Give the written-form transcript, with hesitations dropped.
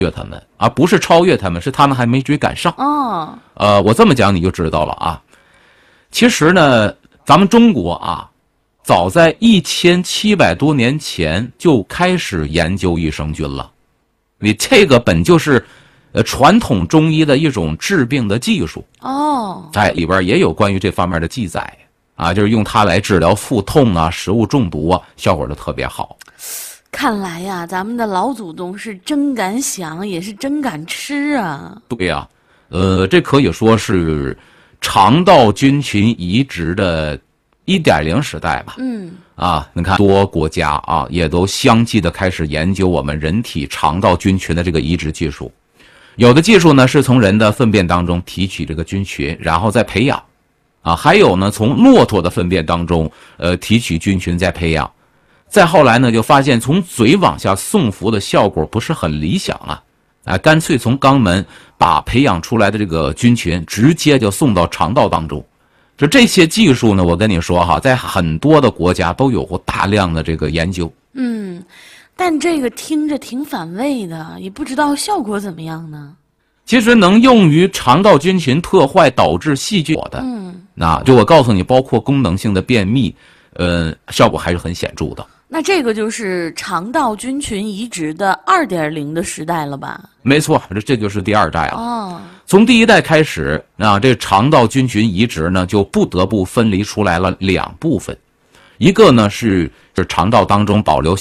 越他们，而不是超越他们，是他们还没追赶上。 哦， 我这么讲你就知道了啊。其实呢，咱们中国啊，早在1700多年前就开始研究益生菌了。你这个本就是传统中医的一种治病的技术。 哦， 里边也有关于这方面的记载啊，就是用它来治疗腹痛啊、食物中毒啊，效果都特别好。 看来呀，咱们的老祖宗是真敢想，也是真敢吃啊。 对呀，这可以说是肠道菌群移植的1.0时代吧。你看多国家啊，也都相继的开始研究我们人体肠道菌群的这个移植技术。有的技术呢是从人的粪便当中提取这个菌群，然后再培养，还有呢从骆驼的粪便当中提取菌群再培养。再后来呢就发现从嘴往下送服的效果不是很理想干脆从肛门把培养出来的这个菌群直接就送到肠道当中。就这些技术呢，我跟你说哈，在很多的国家都有过大量的这个研究。 但这个听着挺反胃的，也不知道效果怎么样呢？ 其实能用于肠道菌群特坏导致细菌的，就我告诉你，包括功能性的便秘，效果还是很显著的。 那这个就是肠道菌群移植的2.0的时代了吧？ 没错，这就是第2代了。 哦， 从第1代开始，这肠道菌群移植呢就不得不分离出来了2部分，一个呢是肠道当中保留